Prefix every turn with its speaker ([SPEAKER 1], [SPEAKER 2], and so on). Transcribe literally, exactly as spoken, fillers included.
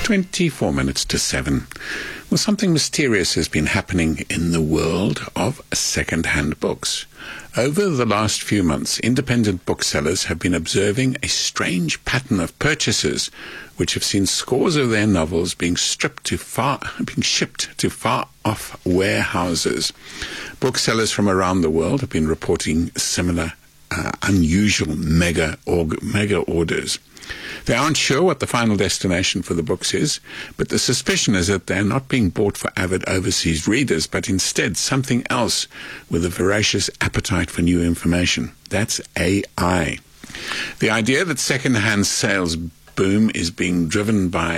[SPEAKER 1] twenty-four minutes to seven. Well, something mysterious has been happening in the world of second-hand books. Over the last few months, independent booksellers have been observing a strange pattern of purchases, which have seen scores of their novels being stripped to far, being shipped to far-off warehouses. Booksellers from around the world have been reporting similar, uh, unusual mega org- mega orders. They aren't sure what the final destination for the books is, but the suspicion is that they're not being bought for avid overseas readers, but instead something else with a voracious appetite for new information. That's A I. The idea that second-hand sales boom is being driven by